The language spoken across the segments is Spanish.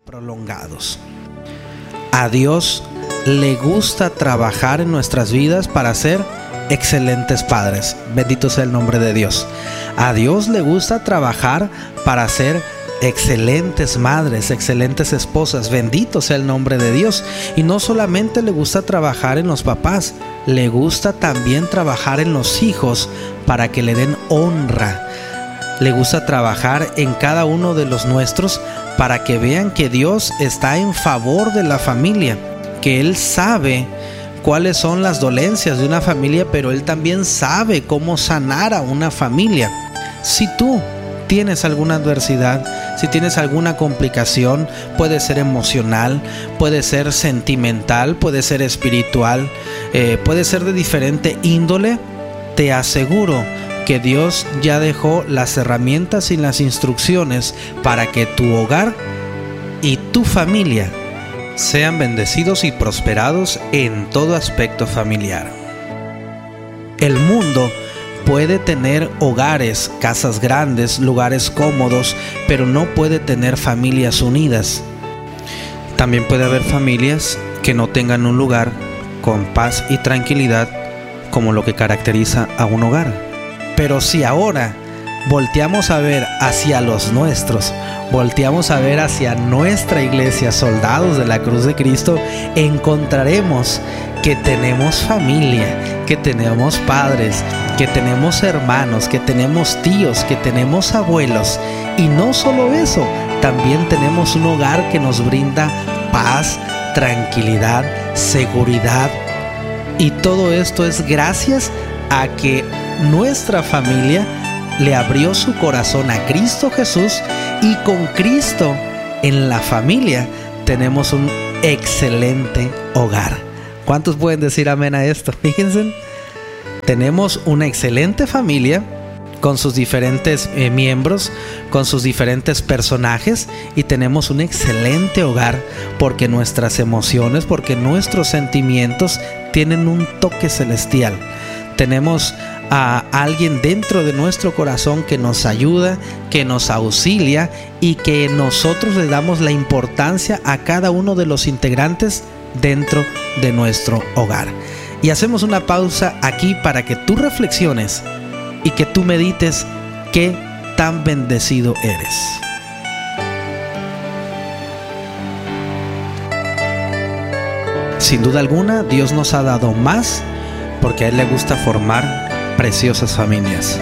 prolongados. A Dios le gusta trabajar en nuestras vidas para ser excelentes padres. Bendito sea el nombre de Dios. A Dios le gusta trabajar para ser excelentes madres, excelentes esposas. Bendito sea el nombre de Dios. Y no solamente le gusta trabajar en los papás, le gusta también trabajar en los hijos para que le den honra. Le gusta trabajar en cada uno de los nuestros para que vean que Dios está en favor de la familia, que Él sabe cuáles son las dolencias de una familia, pero Él también sabe cómo sanar a una familia. Si tú tienes alguna adversidad, si tienes alguna complicación, puede ser emocional, puede ser sentimental, puede ser espiritual, puede ser de diferente índole, te aseguro que Dios ya dejó las herramientas y las instrucciones para que tu hogar y tu familia sean bendecidos y prosperados en todo aspecto familiar. El mundo puede tener hogares, casas grandes, lugares cómodos, pero no puede tener familias unidas. También puede haber familias que no tengan un lugar con paz y tranquilidad como lo que caracteriza a un hogar. Pero si ahora volteamos a ver hacia los nuestros, volteamos a ver hacia nuestra iglesia, soldados de la cruz de Cristo, encontraremos que tenemos familia, que tenemos padres, que tenemos hermanos, que tenemos tíos, que tenemos abuelos. Y no solo eso, también tenemos un hogar que nos brinda paz, tranquilidad, seguridad. Y todo esto es gracias a que nuestra familia le abrió su corazón a Cristo Jesús, y con Cristo en la familia tenemos un excelente hogar. ¿Cuántos pueden decir amén a esto? Fíjense, tenemos una excelente familia con sus diferentes miembros, con sus diferentes personajes, y tenemos un excelente hogar porque nuestras emociones, porque nuestros sentimientos tienen un toque celestial. Tenemos a alguien dentro de nuestro corazón que nos ayuda, que nos auxilia, y que nosotros le damos la importancia a cada uno de los integrantes dentro de nuestro hogar. Y hacemos una pausa aquí para que tú reflexiones y que tú medites qué tan bendecido eres. Sin duda alguna, Dios nos ha dado más porque a Él le gusta formar preciosas familias.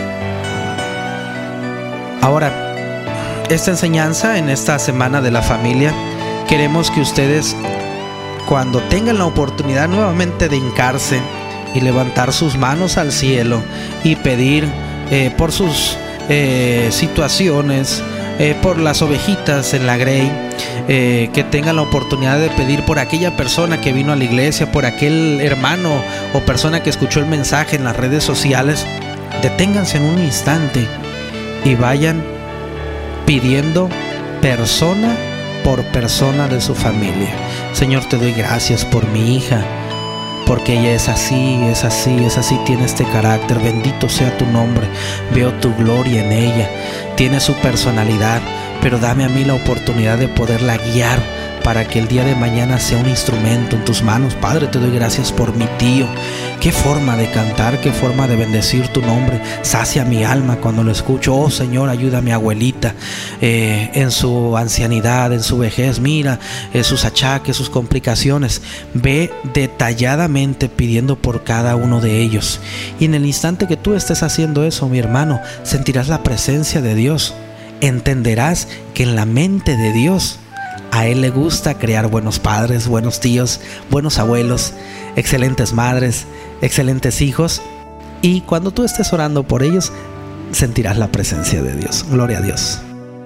Ahora, esta enseñanza en esta semana de la familia, queremos que ustedes, cuando tengan la oportunidad nuevamente de hincarse y levantar sus manos al cielo y pedir por sus situaciones, por las ovejitas en la grey, que tengan la oportunidad de pedir por aquella persona que vino a la iglesia, por aquel hermano o persona que escuchó el mensaje en las redes sociales. Deténganse en un instante y vayan pidiendo persona por persona de su familia. Señor, te doy gracias por mi hija, porque ella es así, tiene este carácter. Bendito sea tu nombre. Veo tu gloria en ella, tiene su personalidad, pero dame a mí la oportunidad de poderla guiar para que el día de mañana sea un instrumento en tus manos. Padre, te doy gracias por mi tío. Qué forma de cantar, qué forma de bendecir tu nombre. Sacia mi alma cuando lo escucho. Oh Señor, ayuda a mi abuelita en su ancianidad, en su vejez. Mira sus achaques, sus complicaciones. Ve detalladamente pidiendo por cada uno de ellos. Y en el instante que tú estés haciendo eso, mi hermano, sentirás la presencia de Dios. Entenderás que en la mente de Dios, a Él le gusta crear buenos padres, buenos tíos, buenos abuelos, excelentes madres, excelentes hijos. Y cuando tú estés orando por ellos, sentirás la presencia de Dios. Gloria a Dios.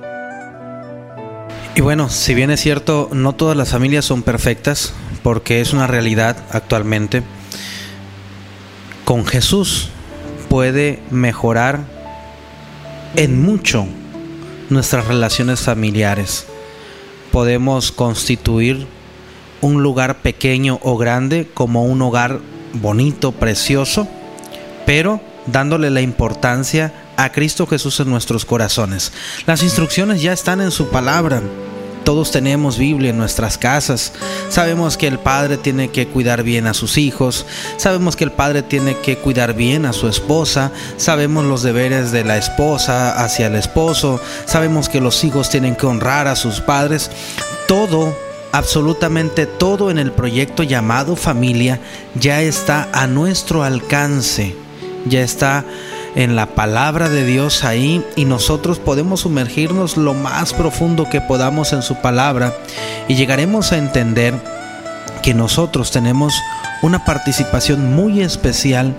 Y bueno, si bien es cierto, no todas las familias son perfectas, porque es una realidad actualmente. Con Jesús puede mejorar en mucho nuestras relaciones familiares. Podemos constituir un lugar pequeño o grande como un hogar bonito, precioso, pero dándole la importancia a Cristo Jesús en nuestros corazones. Las instrucciones ya están en su palabra. todos tenemos Biblia en nuestras casas. Sabemos que el padre tiene que cuidar bien a sus hijos. Sabemos que el padre tiene que cuidar bien a su esposa. Sabemos los deberes de la esposa hacia el esposo. Sabemos que los hijos tienen que honrar a sus padres. Todo, absolutamente todo en el proyecto llamado familia ya está a nuestro alcance. Ya está en la palabra de Dios ahí, y nosotros podemos sumergirnos lo más profundo que podamos en su palabra y llegaremos a entender que nosotros tenemos una participación muy especial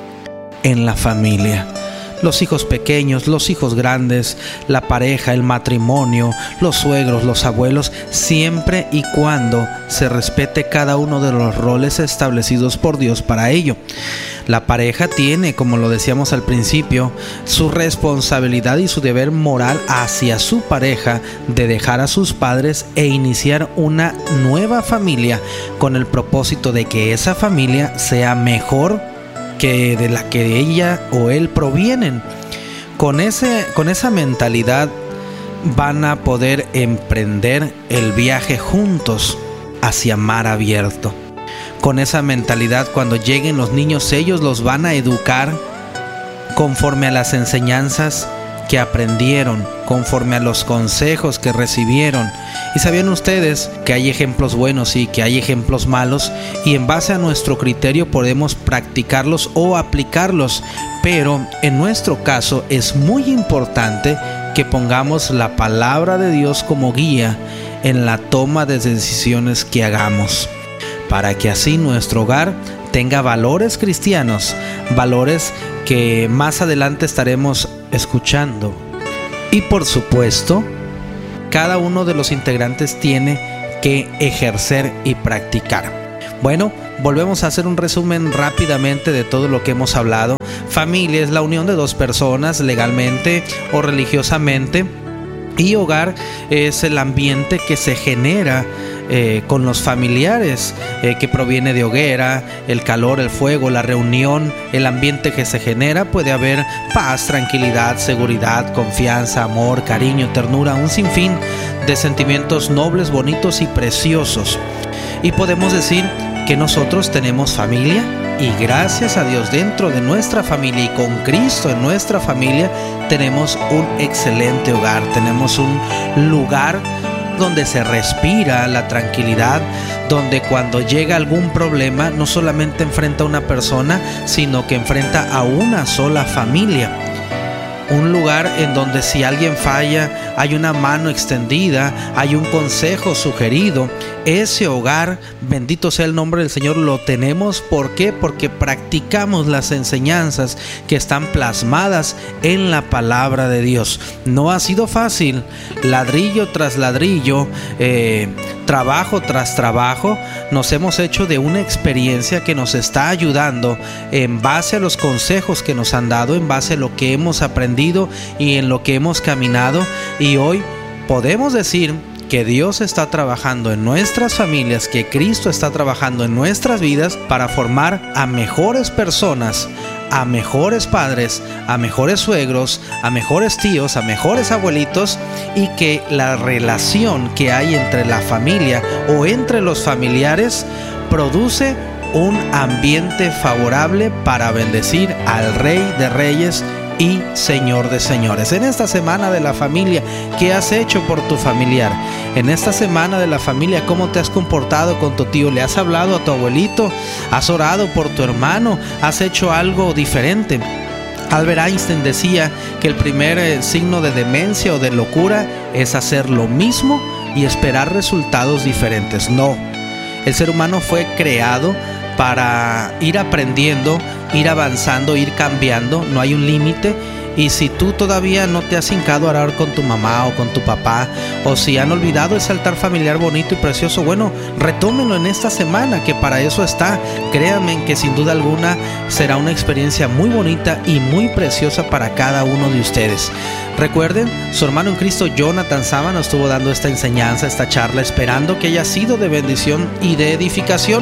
en la familia. Los hijos pequeños, los hijos grandes, la pareja, el matrimonio, los suegros, los abuelos, siempre y cuando se respete cada uno de los roles establecidos por Dios para ello. La pareja tiene, como lo decíamos al principio, su responsabilidad y su deber moral hacia su pareja de dejar a sus padres e iniciar una nueva familia con el propósito de que esa familia sea mejor que de la que ella o él provienen. Con esa mentalidad van a poder emprender el viaje juntos hacia mar abierto. Con esa mentalidad, cuando lleguen los niños, ellos los van a educar conforme a las enseñanzas que aprendieron, conforme a los consejos que recibieron. Y sabían ustedes que hay ejemplos buenos y que hay ejemplos malos, y en base a nuestro criterio podemos practicarlos o aplicarlos, pero en nuestro caso es muy importante que pongamos la palabra de Dios como guía en la toma de decisiones que hagamos, para que así nuestro hogar tenga valores cristianos, valores que más adelante estaremos escuchando. Y por supuesto, cada uno de los integrantes tiene que ejercer y practicar. Bueno, volvemos a hacer un resumen rápidamente de todo lo que hemos hablado. Familia es la unión de dos personas legalmente o religiosamente, y hogar es el ambiente que se genera con los familiares, que proviene de hoguera, el calor, el fuego, la reunión, el ambiente que se genera. Puede haber paz, tranquilidad, seguridad, confianza, amor, cariño, ternura, un sinfín de sentimientos nobles, bonitos y preciosos. Y podemos decir que nosotros tenemos familia, y gracias a Dios dentro de nuestra familia y con Cristo en nuestra familia tenemos un excelente hogar, tenemos un lugar donde se respira la tranquilidad, donde cuando llega algún problema no solamente enfrenta a una persona, sino que enfrenta a una sola familia. Un lugar en donde si alguien falla hay una mano extendida, hay un consejo sugerido. Ese hogar, bendito sea el nombre del Señor, lo tenemos. ¿Por qué? Porque practicamos las enseñanzas que están plasmadas en la palabra de Dios. No ha sido fácil, ladrillo tras ladrillo, trabajo tras trabajo, nos hemos hecho de una experiencia que nos está ayudando en base a los consejos que nos han dado, en base a lo que hemos aprendido y en lo que hemos caminado. Y hoy podemos decir que Dios está trabajando en nuestras familias, que Cristo está trabajando en nuestras vidas para formar a mejores personas, a mejores padres, a mejores suegros, a mejores tíos, a mejores abuelitos, y que la relación que hay entre la familia o entre los familiares produce un ambiente favorable para bendecir al Rey de Reyes y Señor de Señores. En esta semana de la familia, ¿qué has hecho por tu familiar? En esta semana de la familia, ¿cómo te has comportado con tu tío? ¿Le has hablado a tu abuelito? ¿Has orado por tu hermano? ¿Has hecho algo diferente? Albert Einstein decía que el primer signo de demencia o de locura es hacer lo mismo y esperar resultados diferentes. No, el ser humano fue creado para ir aprendiendo, ir avanzando, ir cambiando. No hay un límite. Y si tú todavía no te has hincado a orar con tu mamá o con tu papá, o si han olvidado ese altar familiar bonito y precioso, bueno, retómenlo en esta semana, que para eso está. Créanme que sin duda alguna será una experiencia muy bonita y muy preciosa para cada uno de ustedes. Recuerden, su hermano en Cristo Jonathan Sama nos estuvo dando esta enseñanza, esta charla, esperando que haya sido de bendición y de edificación.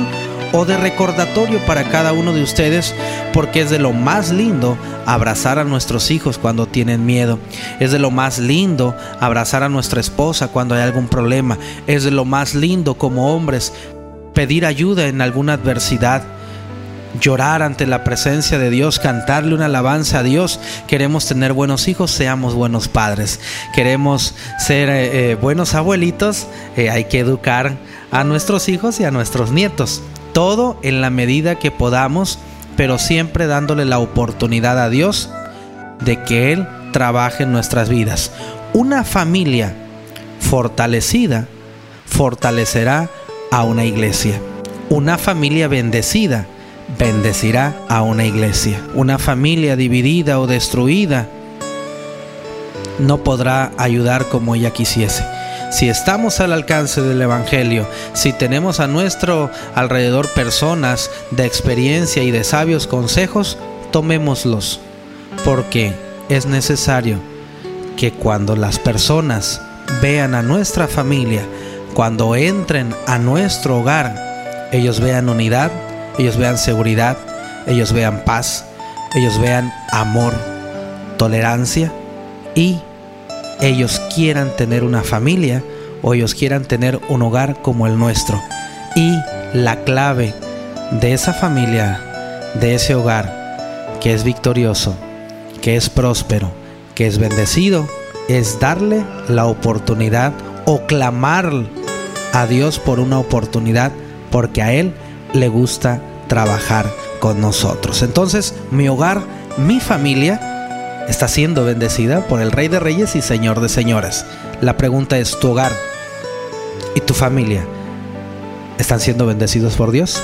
o de recordatorio para cada uno de ustedes, porque es de lo más lindo abrazar a nuestros hijos cuando tienen miedo. Es de lo más lindo abrazar a nuestra esposa cuando hay algún problema. Es de lo más lindo como hombres pedir ayuda en alguna adversidad, llorar ante la presencia de Dios, cantarle una alabanza a Dios. Queremos tener buenos hijos, seamos buenos padres. Queremos ser buenos abuelitos, hay que educar a nuestros hijos y a nuestros nietos. Todo en la medida que podamos, pero siempre dándole la oportunidad a Dios de que Él trabaje en nuestras vidas. Una familia fortalecida fortalecerá a una iglesia. Una familia bendecida bendecirá a una iglesia. Una familia dividida o destruida no podrá ayudar como ella quisiese. Si estamos al alcance del Evangelio, si tenemos a nuestro alrededor personas de experiencia y de sabios consejos, tomémoslos, porque es necesario que cuando las personas vean a nuestra familia, cuando entren a nuestro hogar, ellos vean unidad, ellos vean seguridad, ellos vean paz, ellos vean amor, tolerancia, y ellos quieran tener una familia o ellos quieran tener un hogar como el nuestro. Y la clave de esa familia, de ese hogar que es victorioso, que es próspero, que es bendecido, es darle la oportunidad o clamar a Dios por una oportunidad, porque a Él le gusta trabajar con nosotros. Entonces, mi hogar, mi familia está siendo bendecida por el Rey de Reyes y Señor de Señores. La pregunta es, ¿tu hogar y tu familia están siendo bendecidos por Dios?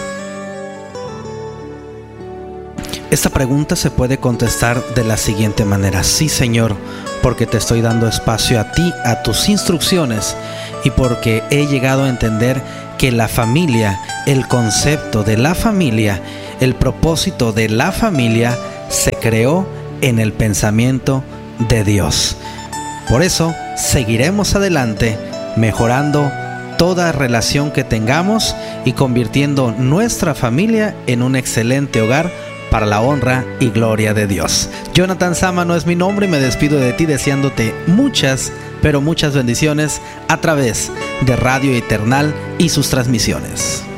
Esta pregunta se puede contestar de la siguiente manera: sí, Señor, porque te estoy dando espacio a ti, a tus instrucciones, y porque he llegado a entender que la familia, el concepto de la familia, el propósito de la familia se creó en el pensamiento de Dios. Por eso seguiremos adelante mejorando toda relación que tengamos y convirtiendo nuestra familia en un excelente hogar para la honra y gloria de Dios. Jonathan Sámano es mi nombre y me despido de ti deseándote muchas, pero muchas bendiciones a través de Radio Eternal y sus transmisiones.